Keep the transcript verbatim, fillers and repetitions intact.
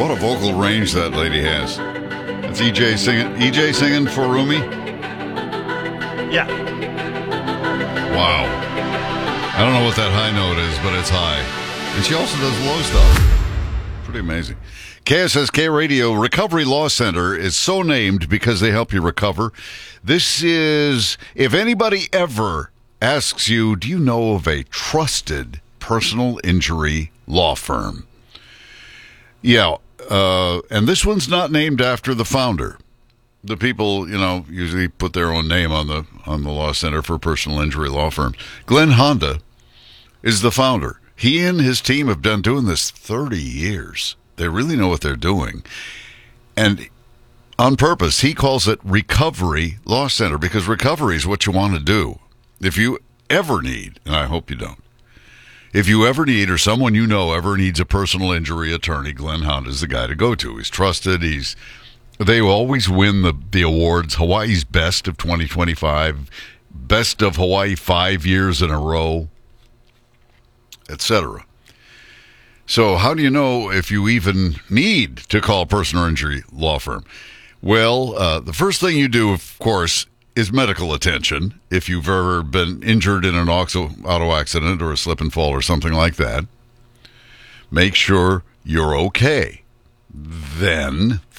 What a vocal range that lady has. That's E J singing. E J singing for Rumi? Yeah. Wow. I don't know what that high note is, but it's high. And she also does low stuff. Pretty amazing. K S S K Radio Recovery Law Center is so named because they help you recover. This is, if anybody ever asks you, do you know of a trusted personal injury law firm? Yeah, uh, and this one's not named after the founder. The people, you know, usually put their own name on the on the law center for personal injury law firms. Glenn Honda is the founder. He and his team have been doing this thirty years. They really know what they're doing. And on purpose, he calls it Recovery Law Center because recovery is what you want to do. If you ever need, and I hope you don't, if you ever need or someone you know ever needs a personal injury attorney, Glenn Honda is the guy to go to. He's trusted. He's They always win the, the awards. Hawaii's Best of twenty twenty-five, Best of Hawaii five years in a row, et cetera. So how do you know if you even need to call a personal injury law firm? Well, uh, the first thing you do, of course, is medical attention. If you've ever been injured in an auto accident or a slip and fall or something like that, make sure you're okay. Then